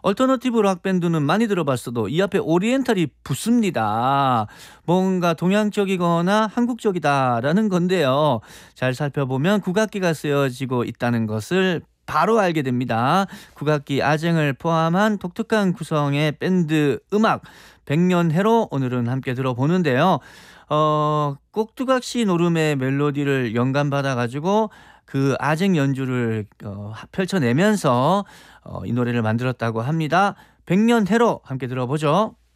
얼터너티브 락 밴드는 많이 들어봤어도 이 앞에 오리엔탈이 붙습니다. 뭔가 동양적이거나 한국적이다라는 건데요. 잘 살펴보면 국악기가 쓰여지고 있다는 것을 바로 알게 됩니다. 국악기 아쟁을 포함한 독특한 구성의 밴드 음악 백년해로 오늘은 함께 들어보는데요. 꼭두각시 노름의 멜로디를 영감받아 가지고 그 아쟁 연주를 펼쳐내면서 이 노래를 만들었다고 합니다. 백년해로 함께 들어보죠.